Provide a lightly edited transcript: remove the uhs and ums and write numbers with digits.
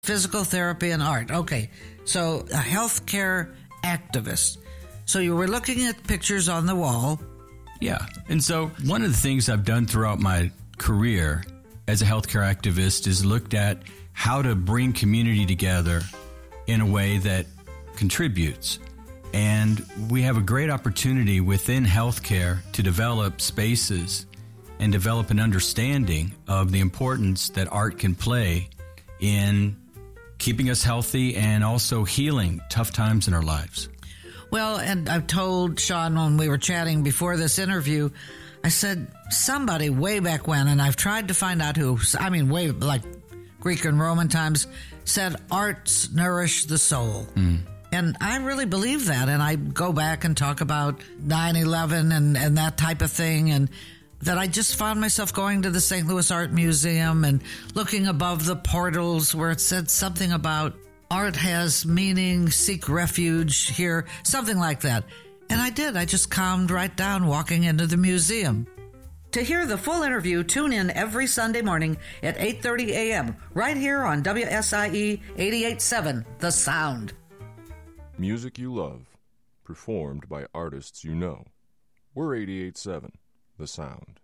Physical therapy and art. Okay, so a healthcare activist. So you were looking at pictures on the wall. Yeah, and so one of the things I've done throughout my career as a healthcare activist is looked at how to bring community together in a way that contributes. And we have a great opportunity within healthcare to develop spaces and develop an understanding of the importance that art can play in keeping us healthy and also healing tough times in our lives. Well, and I told Sean when we were chatting before this interview, I said, somebody way back when, and I've tried to find out who, way like Greek and Roman times, said arts nourish the soul. And I really believe that. And I go back and talk about 9/11 and that type of thing, and that I just found myself going to the St. Louis Art Museum and looking above the portals where it said something about art has meaning, seek refuge here, something like that. And I did. I just calmed right down walking into the museum. To hear the full interview, tune in every Sunday morning at 8:30 a.m. right here on WSIE 88.7, The Sound. Music you love, performed by artists you know. We're 88.7, The Sound.